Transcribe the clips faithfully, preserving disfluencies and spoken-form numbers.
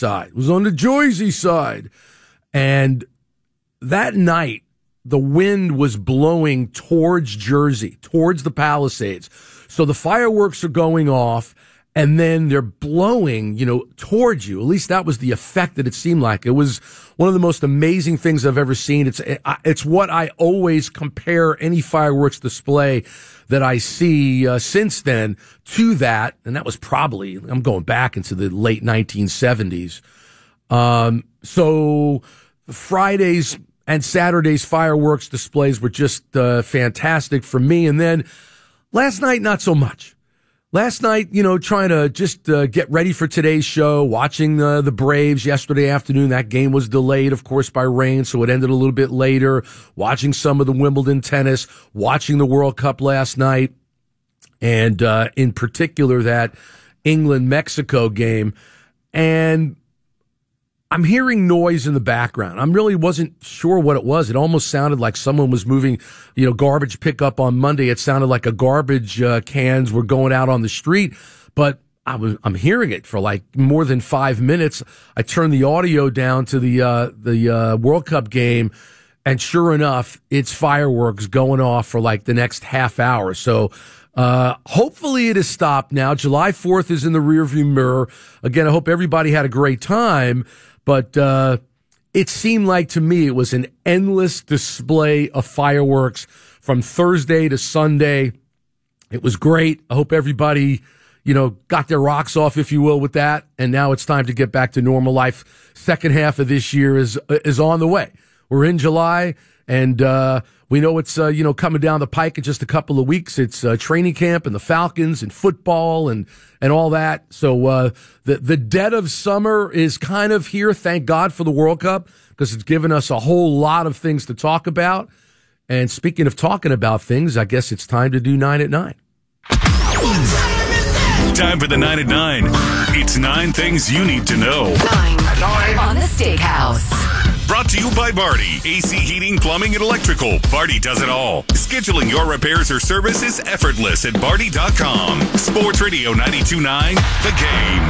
side. It was on the Jersey side. And that night, the wind was blowing towards Jersey, towards the Palisades. So the fireworks are going off, and then they're blowing, you know, towards you. At least that was the effect that it seemed like. It was one of the most amazing things I've ever seen. It's it's what I always compare any fireworks display that I see uh, since then to that, and that was probably, I'm going back into the late nineteen seventies. Um, so Fridays and Saturday's fireworks displays were just uh, fantastic for me. And then last night, not so much. Last night, you know, trying to just uh, get ready for today's show, watching uh, the Braves yesterday afternoon. That game was delayed, of course, by rain, so it ended a little bit later. Watching some of the Wimbledon tennis, watching the World Cup last night, and uh, in particular that England-Mexico game. And I'm hearing noise in the background. I really wasn't sure what it was. It almost sounded like someone was moving, you know, garbage pickup on Monday. It sounded like a garbage uh, cans were going out on the street, but I was, I'm hearing it for like more than five minutes. I turned the audio down to the, uh, the, uh, World Cup game, and sure enough, it's fireworks going off for like the next half hour. So, Uh, hopefully it has stopped now. July fourth is in the rearview mirror. Again, I hope everybody had a great time. But uh, it seemed like to me it was an endless display of fireworks from Thursday to Sunday. It was great. I hope everybody, you know, got their rocks off, if you will, with that. And now it's time to get back to normal life. Second half of this year is is on the way. We're in July, and uh, we know it's uh, you know coming down the pike in just a couple of weeks. It's uh, training camp and the Falcons and football and and all that. So uh, the the dead of summer is kind of here. Thank God for the World Cup, because it's given us a whole lot of things to talk about. And speaking of talking about things, I guess it's time to do nine at nine. Time for the nine at nine. It's nine things you need to know. Nine, nine. On the Steakhouse. Brought to you by Barty. A C heating, plumbing, and electrical. Barty does it all. Scheduling your repairs or service is effortless at Barty dot com. Sports Radio ninety-two point nine, The Game.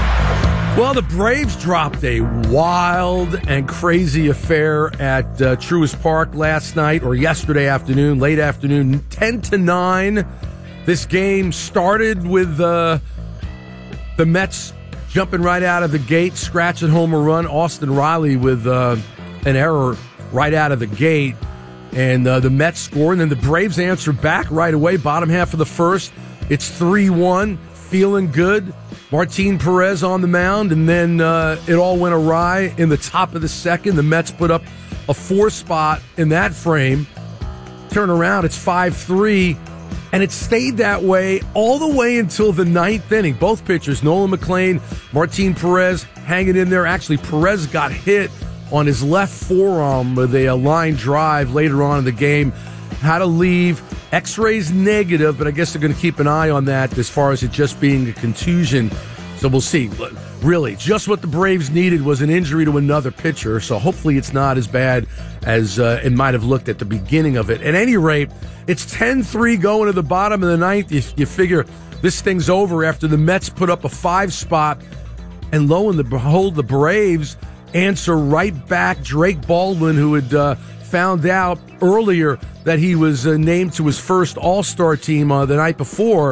Well, the Braves dropped a wild and crazy affair at uh, Truist Park last night, or yesterday afternoon, late afternoon, ten to nine. This game started with uh, the Mets jumping right out of the gate, scratching home a run. Austin Riley with uh, an error right out of the gate. And uh, the Mets score, and then the Braves answer back right away, bottom half of the first. It's three one, feeling good. Martin Perez on the mound, and then uh, it all went awry in the top of the second. The Mets put up a four spot in that frame. Turn around, it's five three. And it stayed that way all the way until the ninth inning. Both pitchers, Nolan McLean, Martin Perez, hanging in there. Actually, Perez got hit on his left forearm with a, a line drive later on in the game. Had to leave. X-rays negative, but I guess they're going to keep an eye on that as far as it just being a contusion. So we'll see. But really, just what the Braves needed was an injury to another pitcher. So hopefully it's not as bad as uh, it might have looked at the beginning of it. At any rate, it's ten three going to the bottom of the ninth. You, you figure this thing's over after the Mets put up a five spot. And lo and behold, the Braves answer right back. Drake Baldwin, who had uh, found out earlier that he was uh, named to his first All-Star team uh, the night before,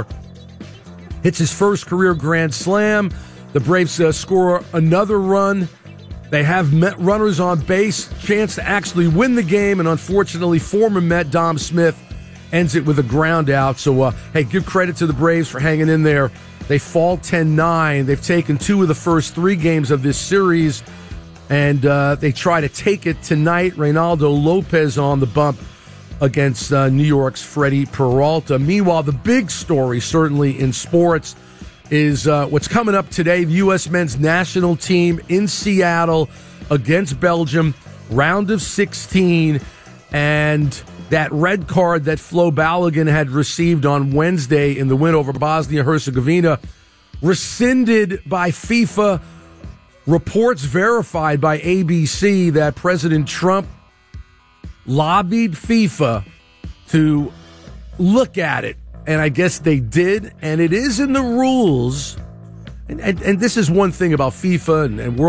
hits his first career grand slam. The Braves uh, score another run. They have Met runners on base, chance to actually win the game, and unfortunately, former Met Dom Smith ends it with a ground out. So, uh, hey, give credit to the Braves for hanging in there. They fall ten nine. They've taken two of the first three games of this series, and uh, they try to take it tonight. Reynaldo Lopez on the bump against uh, New York's Freddie Peralta. Meanwhile, the big story, certainly in sports, is uh, what's coming up today. The U S men's national team in Seattle against Belgium, round of sixteen, and that red card that Flo Balogun had received on Wednesday in the win over Bosnia-Herzegovina, rescinded by FIFA. Reports verified by A B C that President Trump lobbied FIFA to look at it. And I guess they did. And it is in the rules. And, and, and this is one thing about FIFA and, and World